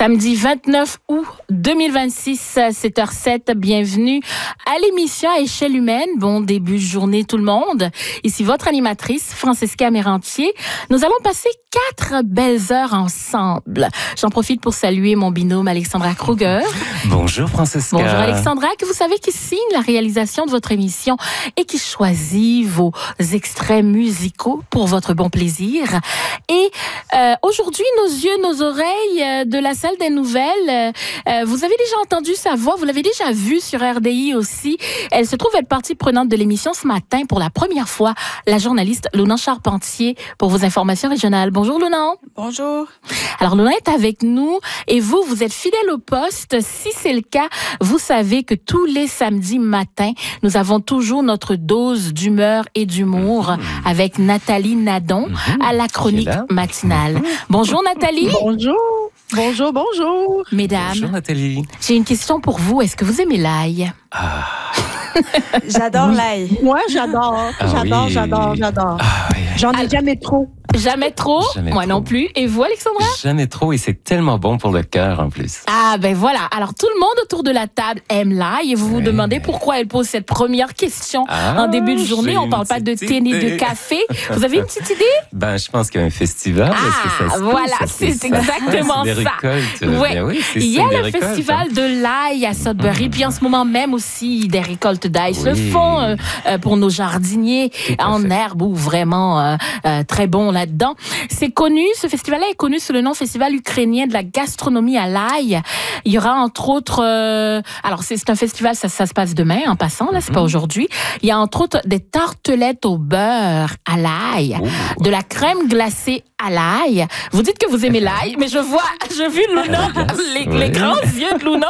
Samedi 29 août 2026, 7h07. Bienvenue à l'émission à échelle humaine. Bon début de journée tout le monde. Ici votre animatrice, Francesca Mérantier. Nous allons passer 4 belles heures ensemble. J'en profite pour saluer mon binôme Alexandra Kruger. Bonjour Francesca. Bonjour Alexandra, que vous savez qui signe la réalisation de votre émission et qui choisit vos extraits musicaux pour votre bon plaisir. Et aujourd'hui, nos yeux, nos oreilles de la salle des nouvelles, vous avez déjà entendu sa voix, vous l'avez déjà vue sur RDI aussi. Elle se trouve être partie prenante de l'émission ce matin pour la première fois, la journaliste Lounan Charpentier pour vos informations régionales. Bonjour Lounan. Bonjour. Alors Lounan est avec nous et vous êtes fidèle au poste. Si c'est le cas, vous savez que tous les samedis matins, nous avons toujours notre dose d'humeur et d'humour avec Nathalie Nadon à la chronique matinale. Bonjour Nathalie. Bonjour. Bonjour, bonjour. Mesdames, Bonjour Nathalie. j'ai une question pour vous. Est-ce que vous aimez l'ail? J'adore l'ail. Moi, j'adore. Ah J'adore. Ah, oui. J'en ai jamais trop. Jamais trop? Jamais Moi trop. non plus. Et vous, Alexandra? Jamais trop et c'est tellement bon pour le cœur en plus. Ah, ben voilà. Alors, tout le monde autour de la table aime l'ail et vous vous demandez pourquoi elle pose cette première question en début de journée. j'ai On parle une pas de petite thé ni de idée. café. Vous avez une petite idée? Ben, je pense qu'il y a un festival. Est-ce que ça se peut? Voilà, Ça, c'est ça. exactement C'est des ça. récoltes. Ouais. Ben oui, c'est Il y ça, a des le récoltes. festival de l'ail à Sudbury, puis en ce moment même aussi, des récoltes d'ail se Oui. font pour nos jardiniers à en fait. herbe ou vraiment très bon là-dedans. C'est connu, ce festival-là est connu sous le nom Festival ukrainien de la gastronomie à l'ail. Il y aura entre autres, alors c'est un festival, ça se passe demain en passant, là, c'est pas aujourd'hui. Il y a entre autres des tartelettes au beurre à l'ail, de la crème glacée à l'ail. Vous dites que vous aimez l'ail, mais je vu Luna, les grands yeux de Luna.